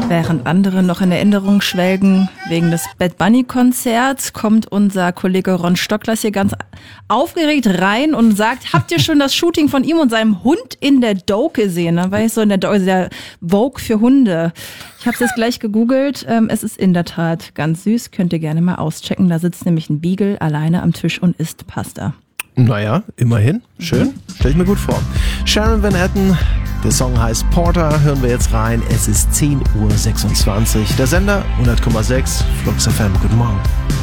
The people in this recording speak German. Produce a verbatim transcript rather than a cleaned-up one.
Während andere noch in Erinnerung schwelgen wegen des Bad Bunny Konzerts, kommt unser Kollege Ron Stocklers hier ganz aufgeregt rein und sagt, habt ihr schon das Shooting von ihm und seinem Hund in der Doke gesehen? Da war ich so in der Doke, der Vogue für Hunde. Ich habe es jetzt gleich gegoogelt. Ähm, es ist in der Tat ganz süß. Könnt ihr gerne mal auschecken. Da sitzt nämlich ein Beagle alleine am Tisch und isst Pasta. Naja, immerhin. Schön. Mhm. Stell ich mir gut vor. Sharon Van Etten, der Song heißt Porter, hören wir jetzt rein. Es ist zehn Uhr sechsundzwanzig. Der Sender hundert Komma sechs, Flux F M. Guten Morgen.